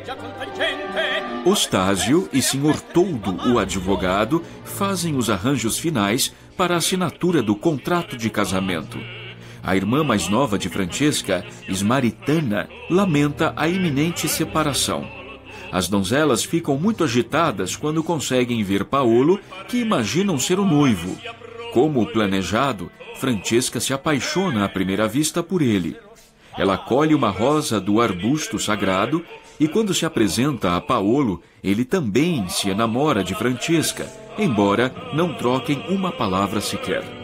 Ostásio e Sr. Toldo, o advogado, fazem os arranjos finais para a assinatura do contrato de casamento. A irmã mais nova de Francesca, Smaritana, lamenta a iminente separação. As donzelas ficam muito agitadas quando conseguem ver Paolo, que imaginam ser o noivo. Como planejado, Francesca se apaixona à primeira vista por ele. Ela colhe uma rosa do arbusto sagrado e, quando se apresenta a Paolo, ele também se enamora de Francesca, embora não troquem uma palavra sequer.